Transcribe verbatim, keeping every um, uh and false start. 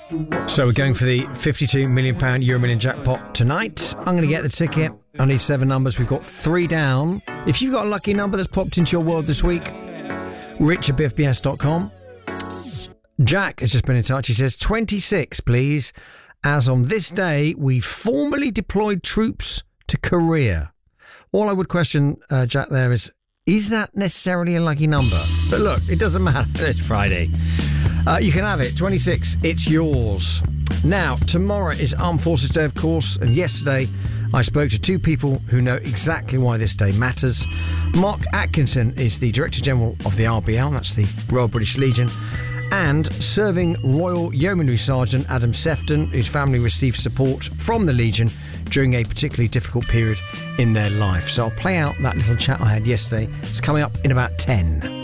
So we're going for the fifty-two million pounds Euro Million jackpot tonight. I'm going to get the ticket. I need seven numbers. We've got three down. If you've got a lucky number that's popped into your world this week, rich at biff b s dot com. Jack has just been in touch. He says, twenty-six, please. As on this day, we formally deployed troops to Korea. All I would question, uh, Jack, there is, is that necessarily a lucky number? But look, it doesn't matter. It's Friday. Uh, you can have it. twenty-six, it's yours. Now, tomorrow is Armed Forces Day, of course, and yesterday I spoke to two people who know exactly why this day matters. Mark Atkinson is the Director General of the R B L, that's the Royal British Legion, and serving Royal Yeomanry Sergeant Adam Sefton, whose family received support from the Legion during a particularly difficult period in their life. So I'll play out that little chat I had yesterday. It's coming up in about ten.